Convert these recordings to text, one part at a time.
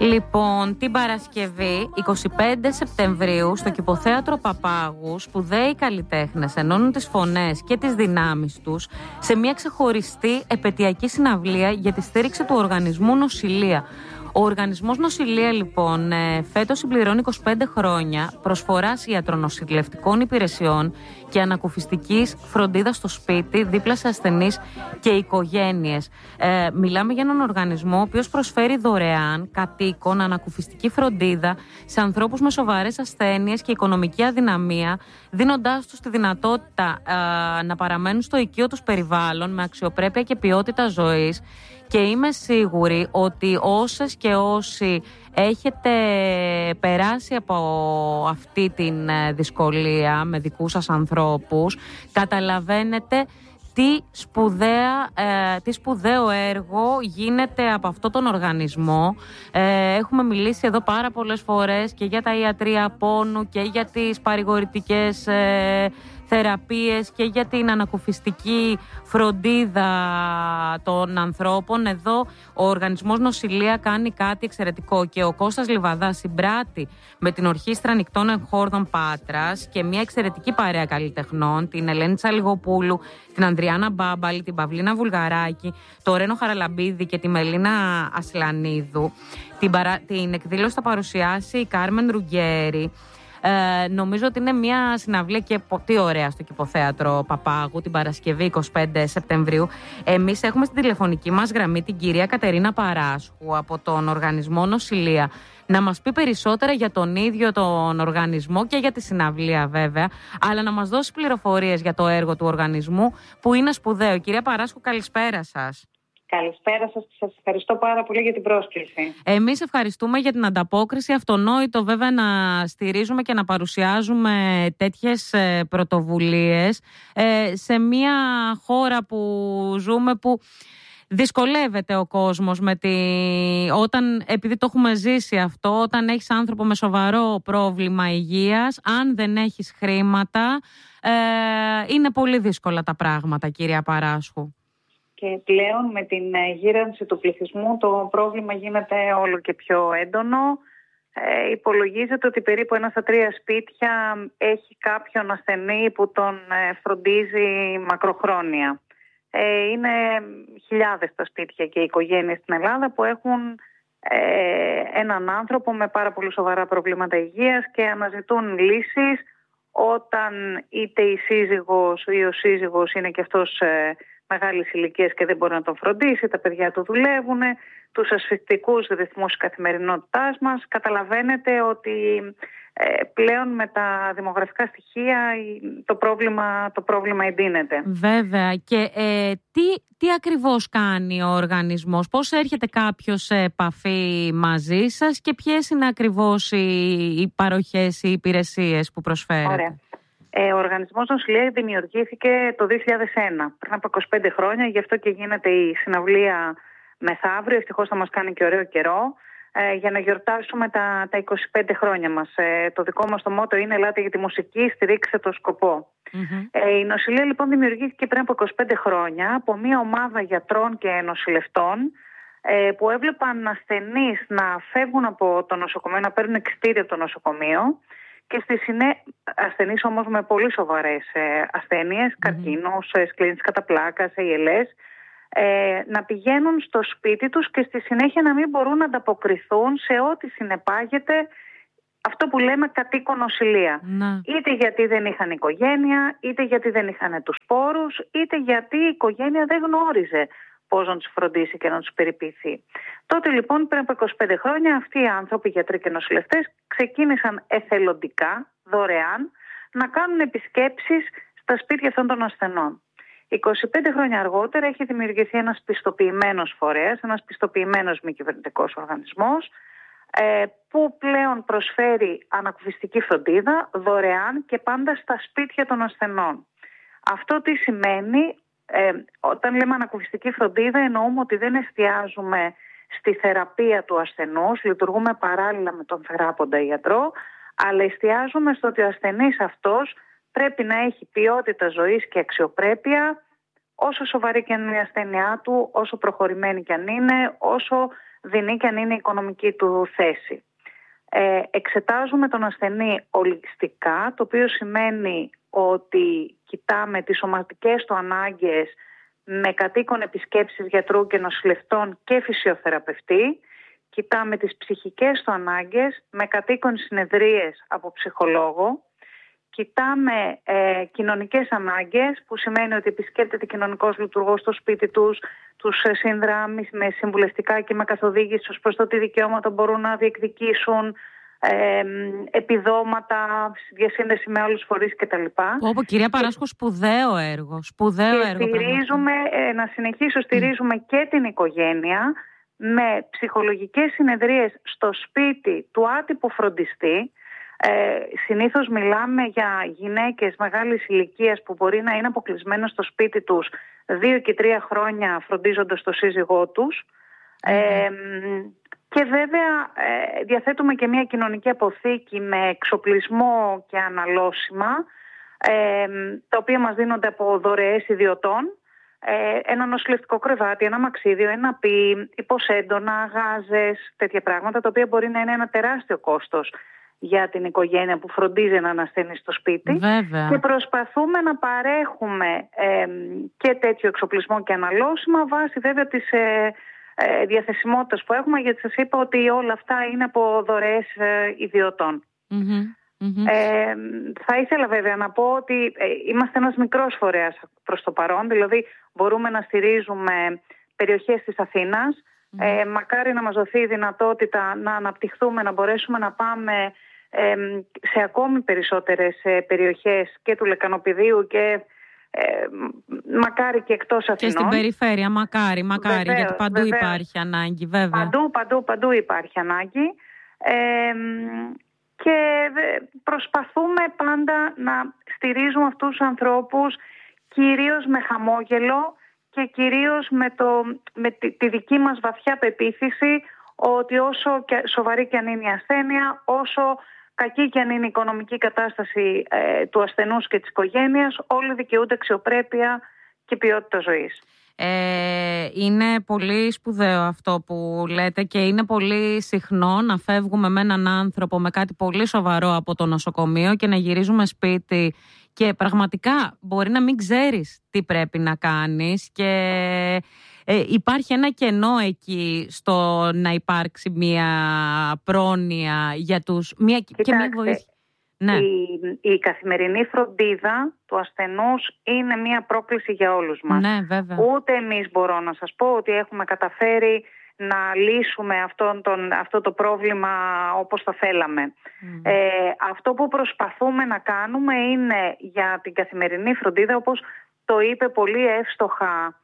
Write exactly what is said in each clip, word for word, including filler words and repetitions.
Λοιπόν, την Παρασκευή, εικοστή πέμπτη Σεπτεμβρίου, στο Κηποθέατρο Παπάγους, σπουδαίοι καλλιτέχνες ενώνουν τις φωνές και τις δυνάμεις τους σε μια ξεχωριστή επετειακή συναυλία για τη στήριξη του οργανισμού Νοσηλεία. Ο οργανισμός Νοσηλεία, λοιπόν, φέτος συμπληρώνει είκοσι πέντε χρόνια προσφοράς ιατρονοσηλευτικών υπηρεσιών και ανακουφιστικής φροντίδας στο σπίτι, δίπλα σε ασθενείς και οικογένειες. Ε, μιλάμε για έναν οργανισμό ο οποίος προσφέρει δωρεάν κατοίκον ανακουφιστική φροντίδα σε ανθρώπους με σοβαρές ασθένειες και οικονομική αδυναμία, δίνοντάς τους τη δυνατότητα ε, να παραμένουν στο οικείο τους περιβάλλον με αξιοπρέπεια και ποιότητα ζωής. Και είμαι σίγουρη ότι όσες και όσοι έχετε περάσει από αυτή την δυσκολία με δικούς σας ανθρώπους, καταλαβαίνετε τι, σπουδαία, ε, τι σπουδαίο έργο γίνεται από αυτόν τον οργανισμό. Ε, έχουμε μιλήσει εδώ πάρα πολλές φορές και για τα ιατρεία πόνου και για τις παρηγορητικές ε, θεραπείες και για την ανακουφιστική φροντίδα των ανθρώπων. Εδώ ο οργανισμός Νοσηλεία κάνει κάτι εξαιρετικό και ο Κώστας Λιβαδάς συμπράττει με την Ορχήστρα Ανοιχτών Εγχόρδων Πάτρας και μια εξαιρετική παρέα καλλιτεχνών, την Ελένη Τσαλιγοπούλου, την Ανδριάννα Μπάμπαλη, την Παυλίνα Βουλγαράκη, το Ρένο Χαραλαμπίδη και τη Μελίνα Ασλανίδου. Την, παρα... την εκδήλωση θα παρουσιάσει η Κάρμεν Ρουγκέρη. Ε, νομίζω ότι είναι μια συναυλία και τι ωραία στο Κηποθέατρο Παπάγου την Παρασκευή εικοστή πέμπτη Σεπτεμβρίου. Εμείς έχουμε στην τηλεφωνική μας γραμμή την κυρία Κατερίνα Παράσχου από τον οργανισμό Νοσηλεία να μας πει περισσότερα για τον ίδιο τον οργανισμό και για τη συναυλία βέβαια, αλλά να μας δώσει πληροφορίες για το έργο του οργανισμού που είναι σπουδαίο. Κυρία Παράσχου, καλησπέρα σας. Καλησπέρα σας και σας ευχαριστώ πάρα πολύ για την πρόσκληση. Εμείς ευχαριστούμε για την ανταπόκριση. Αυτονόητο βέβαια να στηρίζουμε και να παρουσιάζουμε τέτοιες πρωτοβουλίες σε μια χώρα που ζούμε που δυσκολεύεται ο κόσμος με τη... όταν, επειδή το έχουμε ζήσει αυτό, όταν έχεις άνθρωπο με σοβαρό πρόβλημα υγείας, αν δεν έχεις χρήματα, ε, είναι πολύ δύσκολα τα πράγματα, κυρία Παράσχου. Και πλέον με την γύρανση του πληθυσμού το πρόβλημα γίνεται όλο και πιο έντονο. Ε, υπολογίζεται ότι περίπου ένα στα τρία σπίτια έχει κάποιον ασθενή που τον φροντίζει μακροχρόνια. Ε, είναι χιλιάδες τα σπίτια και οι οικογένειες στην Ελλάδα που έχουν ε, έναν άνθρωπο με πάρα πολύ σοβαρά προβλήματα υγείας και αναζητούν λύσεις όταν είτε η σύζυγος ή ο σύζυγος είναι και αυτός ε, μεγάλης ηλικίας και δεν μπορεί να τον φροντίσει, τα παιδιά του δουλεύουν, τους ασφυκτικούς ρυθμούς καθημερινότητάς μας. Καταλαβαίνετε ότι ε, πλέον με τα δημογραφικά στοιχεία το πρόβλημα, το πρόβλημα εντείνεται. Βέβαια. Και ε, τι, τι ακριβώς κάνει ο οργανισμός, πώς έρχεται κάποιος σε επαφή μαζί σας και ποιες είναι ακριβώς οι, οι παροχές, οι υπηρεσίες που προσφέρετε? Ωραία. Ο Οργανισμός Νοσηλεία δημιουργήθηκε το δύο χιλιάδες ένα, πριν από είκοσι πέντε χρόνια, γι' αυτό και γίνεται η συναυλία μεθαύριο. Ευτυχώς θα μας κάνει και ωραίο καιρό, ε, για να γιορτάσουμε τα, τα είκοσι πέντε χρόνια μας. Ε, το δικό μας το μότο είναι «Ελάτε για τη μουσική, στηρίξτε το σκοπό». Mm-hmm. Ε, η Νοσηλεία λοιπόν δημιουργήθηκε πριν από είκοσι πέντε χρόνια από μια ομάδα γιατρών και νοσηλευτών ε, που έβλεπαν ασθενείς να φεύγουν από το νοσοκομείο, να παίρνουν εξιτήριο από το νοσοκομείο. Και στη συνέχεια, ασθενείς όμως με πολύ σοβαρές ε, ασθένειες, mm-hmm. καρκίνος, ε, σκλήνης κατά πλάκα, έι ελ ες, ε, να πηγαίνουν στο σπίτι τους και στη συνέχεια να μην μπορούν να ανταποκριθούν σε ό,τι συνεπάγεται αυτό που λέμε κατοίκον νοσηλεία. Mm-hmm. Είτε γιατί δεν είχαν οικογένεια, είτε γιατί δεν είχαν τους πόρους, είτε γιατί η οικογένεια δεν γνώριζε πώς να τους φροντίσει και να τους περιποιηθεί. Τότε λοιπόν πριν από είκοσι πέντε χρόνια αυτοί οι άνθρωποι, γιατροί και νοσηλευτές, ξεκίνησαν εθελοντικά, δωρεάν, να κάνουν επισκέψεις στα σπίτια αυτών των ασθενών. είκοσι πέντε χρόνια αργότερα έχει δημιουργηθεί ένας πιστοποιημένος φορέας, ένας πιστοποιημένος μη κυβερνητικός οργανισμός, που πλέον προσφέρει ανακουφιστική φροντίδα δωρεάν και πάντα στα σπίτια των ασθενών. Αυτό τι σημαίνει? Ε, όταν λέμε ανακουφιστική φροντίδα εννοούμε ότι δεν εστιάζουμε στη θεραπεία του ασθενούς, λειτουργούμε παράλληλα με τον θεράποντα ιατρό, αλλά εστιάζουμε στο ότι ο ασθενής αυτός πρέπει να έχει ποιότητα ζωής και αξιοπρέπεια, όσο σοβαρή και αν είναι η ασθένειά του, όσο προχωρημένη και αν είναι, όσο δεινή και αν είναι η οικονομική του θέση. Ε, εξετάζουμε τον ασθενή ολιστικά, το οποίο σημαίνει ότι κοιτάμε τις σωματικές του ανάγκες με κατοίκον επισκέψεις γιατρού και νοσηλευτών και φυσιοθεραπευτή. Κοιτάμε τις ψυχικές του ανάγκες με κατοίκον συνεδρίες από ψυχολόγο. Κοιτάμε ε, κοινωνικές ανάγκες, που σημαίνει ότι επισκέπτεται κοινωνικός λειτουργός στο σπίτι τους, τους συνδράμει με συμβουλευτικά και με καθοδήγηση ως προς το τι δικαιώματα μπορούν να διεκδικήσουν, ε, επιδόματα, διασύνδεση με άλλους φορείς κτλ. Όπω κυρία Παράσκου, σπουδαίο έργο. Σπουδαίο και έργο στηρίζουμε, ε, να συνεχίσω, στηρίζουμε mm. και την οικογένεια με ψυχολογικές συνεδρίες στο σπίτι του άτυπου φροντιστή. Ε, συνήθως μιλάμε για γυναίκες μεγάλης ηλικίας που μπορεί να είναι αποκλεισμένες στο σπίτι τους δύο και τρία χρόνια φροντίζοντας το σύζυγό τους. Mm. Ε, και βέβαια ε, διαθέτουμε και μια κοινωνική αποθήκη με εξοπλισμό και αναλώσιμα, ε, τα οποία μας δίνονται από δωρεές ιδιωτών. Ε, ένα νοσηλευτικό κρεβάτι, ένα μαξίδιο, ένα πι, υποσέντονα, γάζες, τέτοια πράγματα, τα οποία μπορεί να είναι ένα τεράστιο κόστος για την οικογένεια που φροντίζει έναν ασθενή στο σπίτι. Βέβαια. Και προσπαθούμε να παρέχουμε ε, και τέτοιο εξοπλισμό και αναλώσιμα βάσει βέβαια της ε, ε, διαθεσιμότητας που έχουμε, γιατί σας είπα ότι όλα αυτά είναι από δωρεές ε, ιδιωτών. Mm-hmm. Mm-hmm. Ε, θα ήθελα βέβαια να πω ότι ε, είμαστε ένας μικρός φορέας προς το παρόν, δηλαδή μπορούμε να στηρίζουμε περιοχές της Αθήνας. Mm-hmm. Ε, μακάρι να μας δοθεί η δυνατότητα να αναπτυχθούμε, να μπορέσουμε να πάμε ε, σε ακόμη περισσότερες ε, περιοχές και του Λεκανοπηδίου και ε, μακάρι και εκτός Αθηνών. Και στην περιφέρεια, μακάρι, μακάρι, βεβαίως, γιατί παντού βεβαίως. υπάρχει ανάγκη, βέβαια. Παντού, παντού, παντού υπάρχει ανάγκη. Ε, και προσπαθούμε πάντα να στηρίζουμε αυτούς τους ανθρώπους κυρίως με χαμόγελο και κυρίως με, το, με τη, τη δική μας βαθιά πεποίθηση ότι όσο και σοβαρή και αν είναι η ασθένεια, όσο κακή και αν είναι η οικονομική κατάσταση ε, του ασθενούς και της οικογένειας, όλοι δικαιούνται αξιοπρέπεια και ποιότητα ζωής. Ε, είναι πολύ σπουδαίο αυτό που λέτε και είναι πολύ συχνό να φεύγουμε με έναν άνθρωπο με κάτι πολύ σοβαρό από το νοσοκομείο και να γυρίζουμε σπίτι και πραγματικά μπορεί να μην ξέρεις τι πρέπει να κάνεις και ε, υπάρχει ένα κενό εκεί στο να υπάρξει μια πρόνοια για τους... Μια, και μια βοήθεια. Ναι. Η, η καθημερινή φροντίδα του ασθενούς είναι μια πρόκληση για όλους μας. Ναι, βέβαια. Ούτε εμείς μπορώ να σας πω ότι έχουμε καταφέρει να λύσουμε αυτόν τον, αυτό το πρόβλημα όπως θα θέλαμε. Mm. Ε, αυτό που προσπαθούμε να κάνουμε είναι για την καθημερινή φροντίδα, όπως το είπε πολύ εύστοχα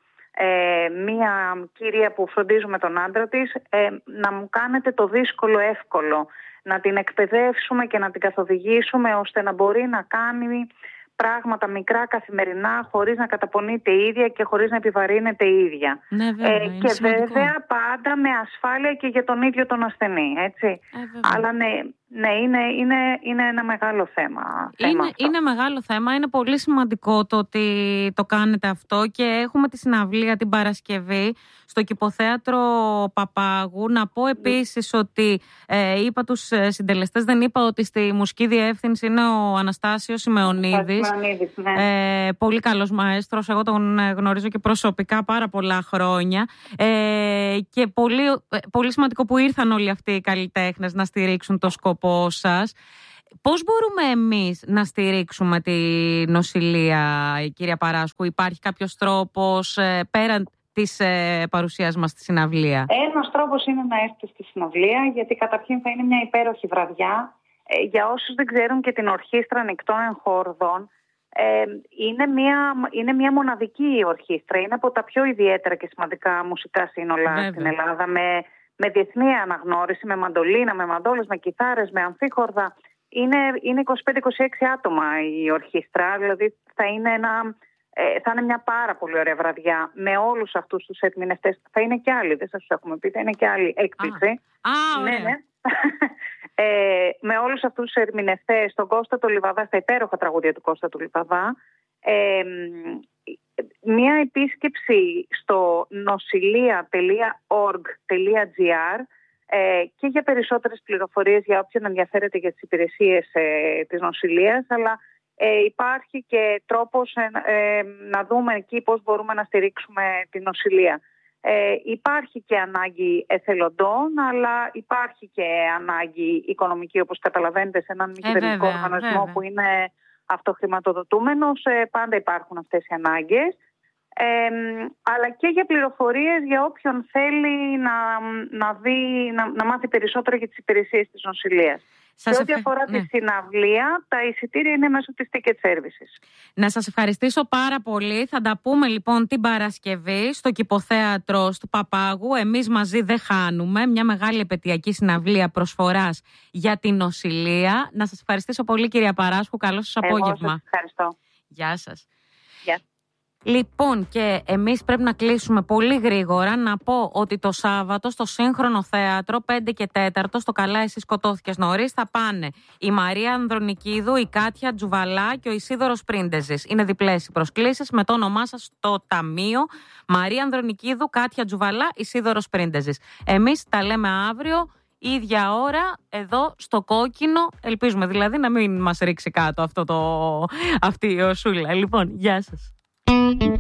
ε, μία κυρία που φροντίζουμε τον άντρα της, ε, να μου κάνετε το δύσκολο εύκολο. Να την εκπαιδεύσουμε και να την καθοδηγήσουμε ώστε να μπορεί να κάνει πράγματα μικρά καθημερινά χωρίς να καταπονείται η ίδια και χωρίς να επιβαρύνεται η ίδια. Ναι, βέβαια, ε, και σημαντικό. Βέβαια πάντα με ασφάλεια και για τον ίδιο τον ασθενή, έτσι. Ε, Αλλά ναι, ναι είναι, είναι, είναι ένα μεγάλο θέμα. Είναι, θέμα είναι μεγάλο θέμα, είναι πολύ σημαντικό το ότι το κάνετε αυτό και έχουμε τη συναυλία την Παρασκευή στο Κηποθέατρο Παπάγου. Να πω επίσης ότι ε, είπα τους συντελεστές, δεν είπα ότι στη μουσική διεύθυνση είναι ο Αναστάσιος Σιμεωνίδης. Ναι. Ε, πολύ καλός μαέστρος, εγώ τον γνωρίζω και προσωπικά πάρα πολλά χρόνια. Ε, και πολύ, πολύ σημαντικό που ήρθαν όλοι αυτοί οι καλλιτέχνες να στηρίξουν το σκοπό σας. Πώς μπορούμε εμείς να στηρίξουμε τη νοσηλεία, κυρία Παράσκου? Υπάρχει κάποιος τρόπος ε, πέραν της ε, παρουσίας μας στη συναυλία? Ένας τρόπος είναι να έρθετε στη συναυλία, γιατί καταρχήν θα είναι μια υπέροχη βραδιά. Ε, για όσους δεν ξέρουν, και την Ορχήστρα Νικτών Εγχόρδων, ε, είναι, μια, είναι μια μοναδική ορχήστρα. Είναι από τα πιο ιδιαίτερα και σημαντικά μουσικά σύνολα Βέβαια. στην Ελλάδα, με, με διεθνή αναγνώριση, με μαντολίνα, με μαντόλες, με κιθάρες, με αμφίχορδα. Είναι, είναι είκοσι πέντε είκοσι έξι άτομα η ορχήστρα, δηλαδή θα είναι, ένα, ε, θα είναι μια πάρα πολύ ωραία βραδιά με όλους αυτούς τους ερμηνευτές. Θα είναι και άλλοι, δεν σας τους έχουμε πει, θα είναι και άλλοι έκπληξη. Α, α ωραία. Ναι, ναι. ε, με όλους αυτούς τους ερμηνευτές, τον Κώστα του Λιβαδά, στα υπέροχα τραγούδια του Κώστα του Λιβαδά. Ε, μία επίσκεψη στο νοσηλεία τελεία org τελεία gr ε, και για περισσότερες πληροφορίες για όποιον ενδιαφέρεται για τις υπηρεσίες ε, της νοσηλείας, αλλά ε, υπάρχει και τρόπος ε, ε, να δούμε εκεί πώς μπορούμε να στηρίξουμε την νοσηλεία. Ε, υπάρχει και ανάγκη εθελοντών, αλλά υπάρχει και ανάγκη οικονομική, όπως καταλαβαίνετε, σε έναν μη κυβερνητικό ε, οργανισμό βέβαια. Που είναι αυτοχρηματοδοτούμενος. Ε, πάντα υπάρχουν αυτές οι ανάγκες. Ε, αλλά και για πληροφορίες για όποιον θέλει να, να, δει, να, να μάθει περισσότερο για τις υπηρεσίες της νοσηλείας. Σε ό,τι αφορά ναι. τη συναυλία, τα εισιτήρια είναι μέσω της Ticket Services. Να σας ευχαριστήσω πάρα πολύ. Θα τα πούμε λοιπόν την Παρασκευή στο Κηποθέατρο του Παπάγου. Εμείς μαζί δεν χάνουμε. Μια μεγάλη επετειακή συναυλία προσφοράς για την νοσηλεία. Να σας ευχαριστήσω πολύ, κυρία Παράσχου. Καλό σας απόγευμα. Εγώ σας ευχαριστώ. Γεια σας. Γεια. Λοιπόν, και εμείς πρέπει να κλείσουμε πολύ γρήγορα. Να πω ότι το Σάββατο στο Σύγχρονο Θέατρο πέντε και τέταρτο, στο Καλά Εσύ Σκοτώθηκες Νωρίς, θα πάνε η Μαρία Ανδρονικίδου, η Κάτια Τζουβαλά και ο Ισίδωρος Πρίντεζης. Είναι διπλές οι προσκλήσεις με το όνομά σας στο ταμείο. Μαρία Ανδρονικίδου, Κάτια Τζουβαλά, Ισίδωρος Πρίντεζης. Εμείς τα λέμε αύριο, ίδια ώρα, εδώ στο Κόκκινο. Ελπίζουμε δηλαδή να μην μας ρίξει κάτω αυτό το... αυτή η οσούλα. Λοιπόν, γεια σας.